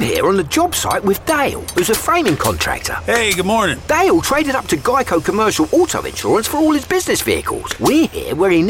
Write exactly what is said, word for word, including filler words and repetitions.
here on the job site with Dale, who's a framing contractor. Hey, good morning. Dale traded up to Geico Commercial Auto Insurance for all his business vehicles. We're here where he